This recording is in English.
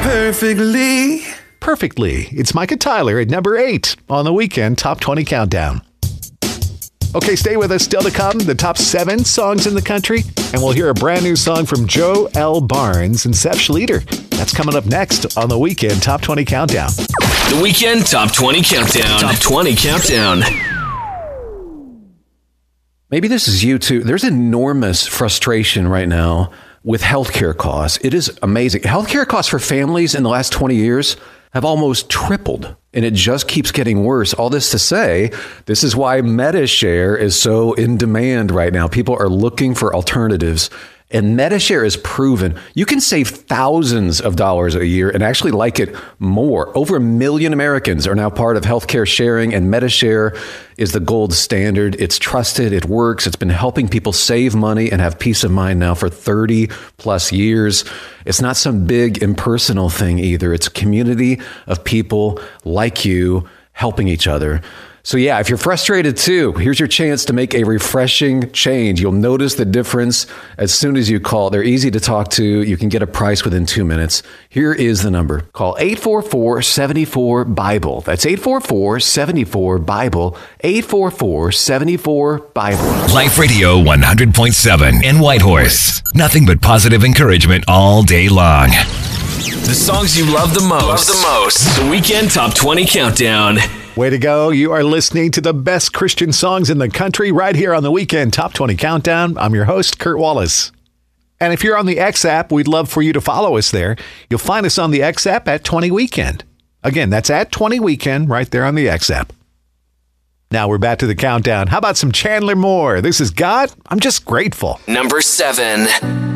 perfectly. Perfectly. It's Micah Tyler at number 8 on the Weekend Top 20 Countdown. Okay, stay with us. Still to come, the top 7 songs in the country. And we'll hear a brand new song from Joe L. Barnes and Seth Schleter. That's coming up next on the Weekend Top 20 Countdown. The Weekend Top 20 Countdown. Top 20 Countdown. Maybe this is you too. There's enormous frustration right now with healthcare costs. It is amazing. Healthcare costs for families in the last 20 years have almost tripled, and it just keeps getting worse. All this to say, this is why MediShare is so in demand right now. People are looking for alternatives. And MediShare is proven you can save thousands of dollars a year and actually like it more. Over 1 million Americans are now part of healthcare sharing, and MediShare is the gold standard. It's trusted. It works. It's been helping people save money and have peace of mind now for 30 plus years. It's not some big impersonal thing either. It's a community of people like you helping each other. So yeah, if you're frustrated too, here's your chance to make a refreshing change. You'll notice the difference as soon as you call. They're easy to talk to. You can get a price within 2 minutes. Here is the number. Call 844-74-BIBLE. That's 844-74-BIBLE. 844-74-BIBLE. Life Radio 100.7 in Whitehorse. Nothing but positive encouragement all day long. The songs you love the most. The Weekend Top 20 Countdown. Way to go. You are listening to the best Christian songs in the country right here on the Weekend Top 20 Countdown. I'm your host, Kurt Wallace. And if you're on the X app, we'd love for you to follow us there. You'll find us on the X app at 20 Weekend. Again, that's at 20 Weekend right there on the X app. Now we're back to the countdown. How about some Chandler Moore? This is God. I'm just grateful. Number 7.